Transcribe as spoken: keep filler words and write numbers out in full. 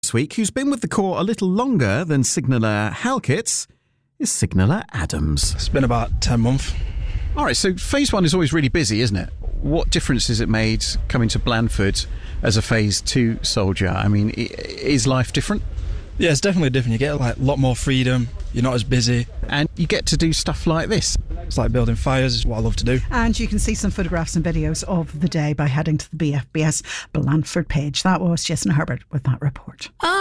This week, who's been with the Corps a little longer than Signaller Halkett, is Signaller Adams. It's been about ten months. All right, so phase one is always really busy, isn't it? What difference has it made coming to Blandford as a phase two soldier? I mean, is life different? Yeah, it's definitely different. You get like a lot more freedom. You're not as busy. And you get to do stuff like this. It's like building fires is what I love to do. And you can see some photographs and videos of the day by heading to the B F B S Blandford page. That was Jason Herbert with that report.